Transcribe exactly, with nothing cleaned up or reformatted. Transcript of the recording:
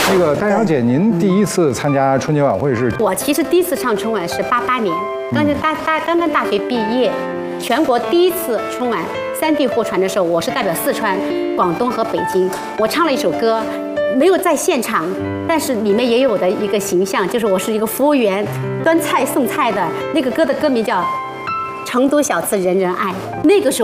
那个丹小姐，您第一次参加春节晚会是？ 我其实第一次上春晚是八八年，刚才大大刚刚大学毕业，全国第一次春晚三地互传的时候，我是代表四川、广东和北京，我唱了一首歌。没有在现场，但是里面也有我的一个形象，就是我是一个服务员，端菜送菜的。那个歌的歌名叫《成都小吃人人爱》，那个时候。